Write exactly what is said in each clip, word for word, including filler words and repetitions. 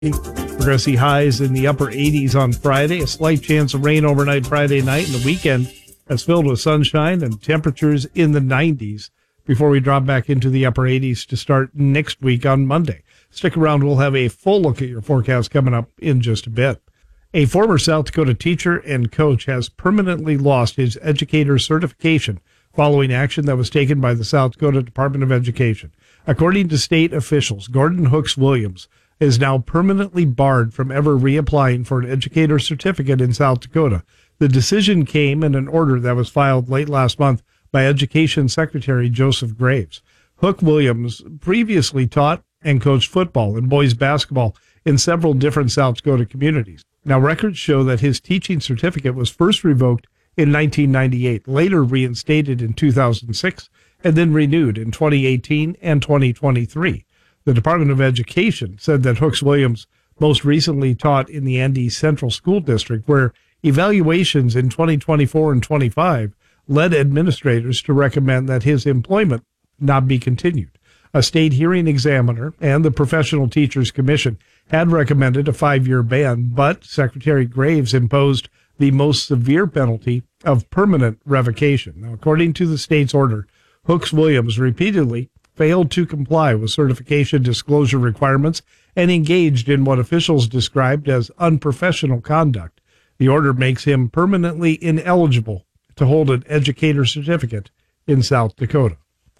We're going to see highs in the upper eighties on Friday, a slight chance of rain overnight Friday night, and the weekend that's filled with sunshine and temperatures in the nineties before we drop back into the upper eighties to start next week on Monday. Stick around. We'll have a full look at your forecast coming up in just a bit. A former South Dakota teacher and coach has permanently lost his educator certification following action that was taken by the South Dakota Department of Education. According to state officials, Gordon Hooks Williams is now permanently barred from ever reapplying for an educator certificate in South Dakota. The decision came in an order that was filed late last month by Education Secretary Joseph Graves. Hook Williams previously taught and coached football and boys basketball in several different South Dakota communities. Now, records show that his teaching certificate was first revoked in nineteen ninety-eight, later reinstated in two thousand six, and then renewed in twenty eighteen and twenty twenty-three. The Department of Education said that Hooks Williams most recently taught in the Andes Central School District, where evaluations in twenty twenty-four and twenty-five led administrators to recommend that his employment not be continued. A state hearing examiner and the Professional Teachers Commission had recommended a five-year ban, but Secretary Graves imposed the most severe penalty of permanent revocation. Now, according to the state's order, Hooks Williams repeatedly failed to comply with certification disclosure requirements and engaged in what officials described as unprofessional conduct. The order makes him permanently ineligible to hold an educator certificate in South Dakota.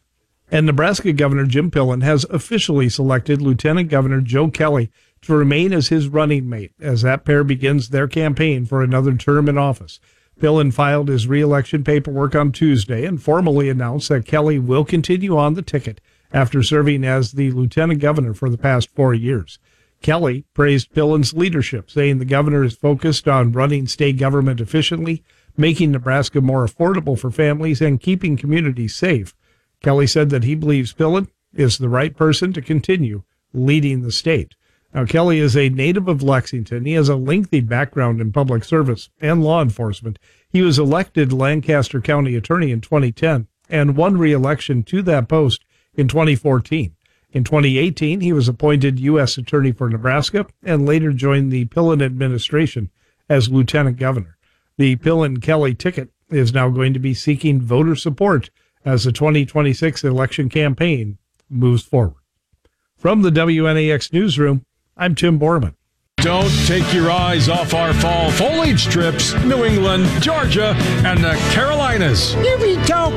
And Nebraska Governor Jim Pillen has officially selected Lieutenant Governor Joe Kelly to remain as his running mate as that pair begins their campaign for another term in office. Pillen filed his re-election paperwork on Tuesday and formally announced that Kelly will continue on the ticket after serving as the lieutenant governor for the past four years. Kelly praised Pillen's leadership, saying the governor is focused on running state government efficiently, making Nebraska more affordable for families, and keeping communities safe. Kelly said that he believes Pillen is the right person to continue leading the state. Now, Kelly is a native of Lexington. He has a lengthy background in public service and law enforcement. He was elected Lancaster County Attorney in twenty ten and won re-election to that post in twenty fourteen. In twenty eighteen, he was appointed U S Attorney for Nebraska and later joined the Pillen administration as Lieutenant Governor. The Pillen-Kelly ticket is now going to be seeking voter support as the twenty twenty-six election campaign moves forward. From the W N A X Newsroom, I'm Tim Borman. Don't take your eyes off our fall foliage trips, New England, Georgia, and the Carolinas. Here we go.